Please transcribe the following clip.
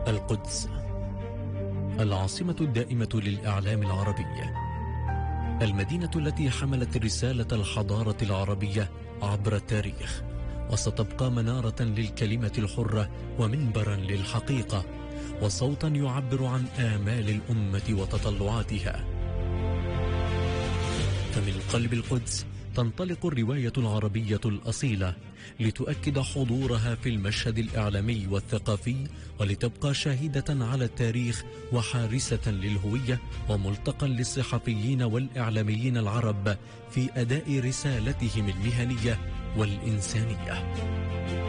القدس، العاصمة الدائمة للإعلام العربي، المدينة التي حملت رسالة الحضارة العربية عبر التاريخ، وستبقى منارة للكلمة الحرة ومنبرا للحقيقة وصوتا يعبر عن آمال الأمة وتطلعاتها. فمن قلب القدس تنطلق الرواية العربية الأصيلة لتؤكد حضورها في المشهد الإعلامي والثقافي، ولتبقى شاهدة على التاريخ وحارسة للهوية وملتقى للصحفيين والإعلاميين العرب في أداء رسالتهم المهنية والإنسانية.